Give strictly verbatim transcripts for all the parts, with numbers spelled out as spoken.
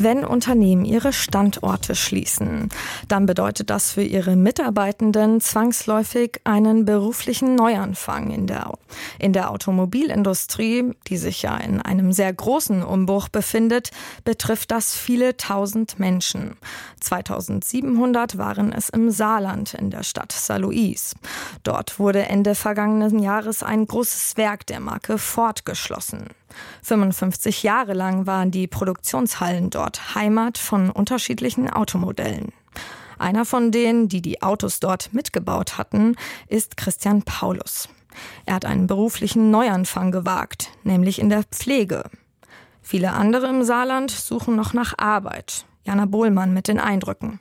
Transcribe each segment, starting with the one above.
Wenn Unternehmen ihre Standorte schließen, dann bedeutet das für ihre Mitarbeitenden zwangsläufig einen beruflichen Neuanfang in der, in der Automobilindustrie, die sich ja in einem sehr großen Umbruch befindet, betrifft das viele tausend Menschen. zweitausendsiebenhundert waren es im Saarland in der Stadt Saarlouis. Dort wurde Ende vergangenen Jahres ein großes Werk der Marke Ford geschlossen. fünfundfünfzig Jahre lang waren die Produktionshallen dort Heimat von unterschiedlichen Automodellen. Einer von denen, die die Autos dort mitgebaut hatten, ist Christian Paulus. Er hat einen beruflichen Neuanfang gewagt, nämlich in der Pflege. Viele andere im Saarland suchen noch nach Arbeit. Jana Bohlmann mit den Eindrücken.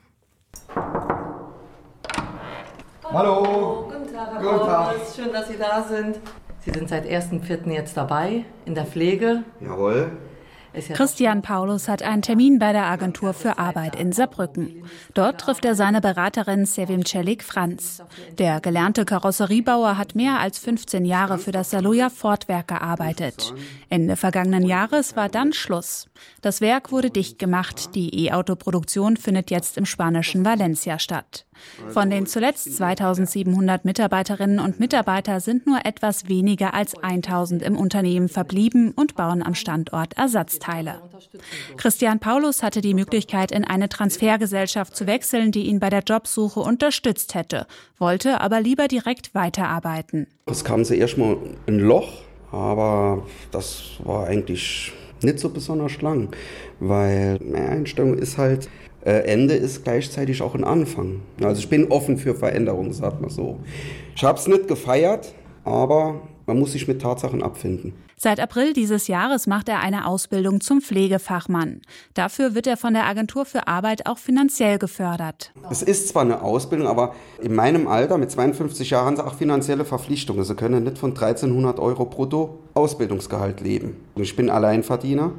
Hallo. Guten Tag, Herr Guten Tag. Paulus. Schön, dass Sie da sind. Sie sind seit ersten Vierten jetzt dabei in der Pflege. Jawohl. Christian Paulus hat einen Termin bei der Agentur für Arbeit in Saarbrücken. Dort trifft er seine Beraterin Sevim Celik-Franz. Der gelernte Karosseriebauer hat mehr als fünfzehn Jahre für das Saarlouis Ford-Werk gearbeitet. Ende vergangenen Jahres war dann Schluss. Das Werk wurde dicht gemacht. Die E-Auto-Produktion findet jetzt im spanischen Valencia statt. Von den zuletzt zweitausendsiebenhundert Mitarbeiterinnen und Mitarbeiter sind nur etwas weniger als tausend im Unternehmen verblieben und bauen am Standort Ersatzteile. Christian Paulus hatte die Möglichkeit, in eine Transfergesellschaft zu wechseln, die ihn bei der Jobsuche unterstützt hätte, wollte aber lieber direkt weiterarbeiten. Es kam zuerst mal ein Loch, aber das war eigentlich nicht so besonders lang, weil meine Einstellung ist halt, Ende ist gleichzeitig auch ein Anfang. Also ich bin offen für Veränderungen, sagt man so. Ich habe es nicht gefeiert, aber man muss sich mit Tatsachen abfinden. Seit April dieses Jahres macht er eine Ausbildung zum Pflegefachmann. Dafür wird er von der Agentur für Arbeit auch finanziell gefördert. Es ist zwar eine Ausbildung, aber in meinem Alter mit zweiundfünfzig Jahren haben sie auch finanzielle Verpflichtungen. Sie können nicht von dreizehnhundert Euro brutto Ausbildungsgehalt leben. Ich bin Alleinverdiener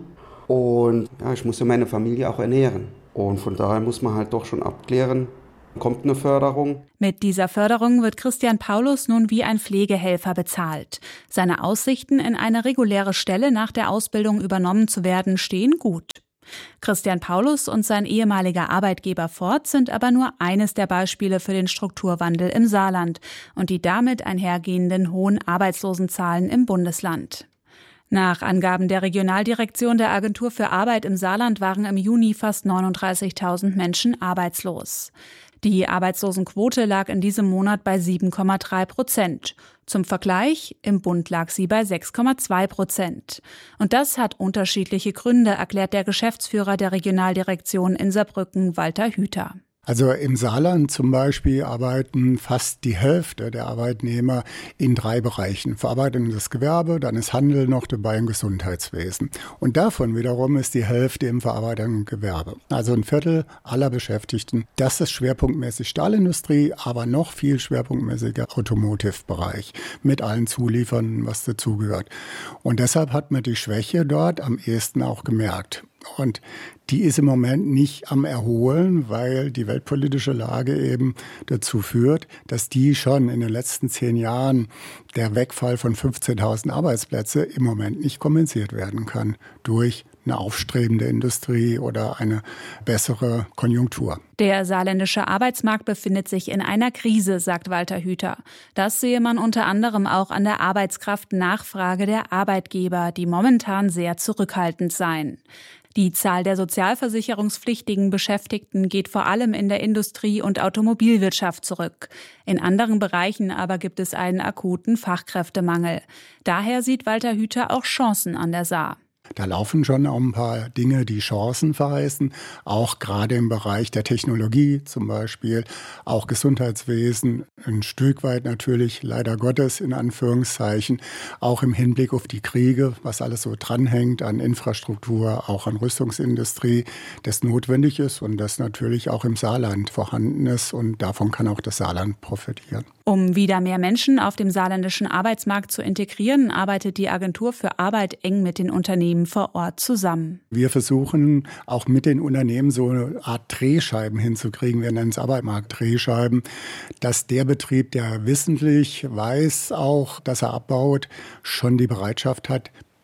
und ja, ich muss ja meine Familie auch ernähren. Und von daher muss man halt doch schon abklären, kommt eine Förderung. Mit dieser Förderung wird Christian Paulus nun wie ein Pflegehelfer bezahlt. Seine Aussichten, in eine reguläre Stelle nach der Ausbildung übernommen zu werden, stehen gut. Christian Paulus und sein ehemaliger Arbeitgeber Ford sind aber nur eines der Beispiele für den Strukturwandel im Saarland und die damit einhergehenden hohen Arbeitslosenzahlen im Bundesland. Nach Angaben der Regionaldirektion der Agentur für Arbeit im Saarland waren im Juni fast neununddreißigtausend Menschen arbeitslos. Die Arbeitslosenquote lag in diesem Monat bei sieben Komma drei Prozent. Zum Vergleich, im Bund lag sie bei sechs Komma zwei Prozent. Und das hat unterschiedliche Gründe, erklärt der Geschäftsführer der Regionaldirektion in Saarbrücken, Walter Hüther. Also im Saarland zum Beispiel arbeiten fast die Hälfte der Arbeitnehmer in drei Bereichen. Verarbeitendes Gewerbe, dann ist Handel noch dabei im Gesundheitswesen. Und davon wiederum ist die Hälfte im verarbeitenden Gewerbe. Also ein Viertel aller Beschäftigten. Das ist schwerpunktmäßig Stahlindustrie, aber noch viel schwerpunktmäßiger Automotive-Bereich mit allen Zuliefern, was dazugehört. Und deshalb hat man die Schwäche dort am ehesten auch gemerkt. Und die ist im Moment nicht am Erholen, weil die weltpolitische Lage eben dazu führt, dass die schon in den letzten zehn Jahren der Wegfall von fünfzehntausend Arbeitsplätze im Moment nicht kompensiert werden kann durch eine aufstrebende Industrie oder eine bessere Konjunktur. Der saarländische Arbeitsmarkt befindet sich in einer Krise, sagt Walter Hüther. Das sehe man unter anderem auch an der Arbeitskraftnachfrage der Arbeitgeber, die momentan sehr zurückhaltend seien. Die Zahl der sozialversicherungspflichtigen Beschäftigten geht vor allem in der Industrie- und Automobilwirtschaft zurück. In anderen Bereichen aber gibt es einen akuten Fachkräftemangel. Daher sieht Walter Hüther auch Chancen an der Saar. Da laufen schon auch ein paar Dinge, die Chancen verheißen, auch gerade im Bereich der Technologie zum Beispiel, auch Gesundheitswesen, ein Stück weit natürlich, leider Gottes in Anführungszeichen, auch im Hinblick auf die Kriege, was alles so dranhängt an Infrastruktur, auch an Rüstungsindustrie, das notwendig ist und das natürlich auch im Saarland vorhanden ist und davon kann auch das Saarland profitieren. Um wieder mehr Menschen auf dem saarländischen Arbeitsmarkt zu integrieren, arbeitet die Agentur für Arbeit eng mit den Unternehmen vor Ort zusammen. Wir versuchen auch mit den Unternehmen so eine Art Drehscheiben hinzukriegen. Wir nennen es Arbeitsmarkt-Drehscheiben, dass der Betrieb, der wissentlich weiß auch, dass er abbaut, schon die Bereitschaft hat,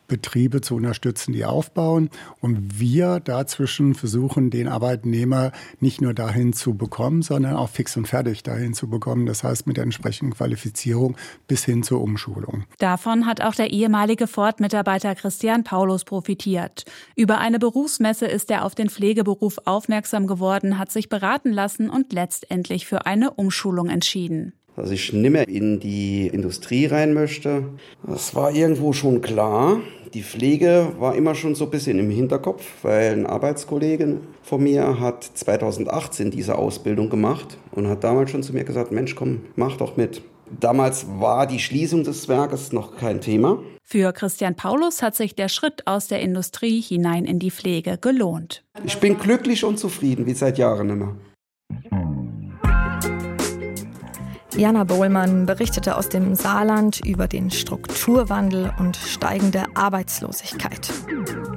Betriebe zu unterstützen, die aufbauen. Und wir dazwischen versuchen, den Arbeitnehmer nicht nur dahin zu bekommen, sondern auch fix und fertig dahin zu bekommen. Das heißt, mit der entsprechenden Qualifizierung bis hin zur Umschulung. Davon hat auch der ehemalige Ford-Mitarbeiter Christian Paulus profitiert. Über eine Berufsmesse ist er auf den Pflegeberuf aufmerksam geworden, hat sich beraten lassen und letztendlich für eine Umschulung entschieden. Dass ich nicht mehr in die Industrie rein möchte, das war irgendwo schon klar. Die Pflege war immer schon so ein bisschen im Hinterkopf, weil ein Arbeitskollege von mir hat zweitausendachtzehn diese Ausbildung gemacht und hat damals schon zu mir gesagt, Mensch, komm, mach doch mit. Damals war die Schließung des Werkes noch kein Thema. Für Christian Paulus hat sich der Schritt aus der Industrie hinein in die Pflege gelohnt. Ich bin glücklich und zufrieden, wie seit Jahren nicht mehr. Jana Bohlmann berichtete aus dem Saarland über den Strukturwandel und steigende Arbeitslosigkeit.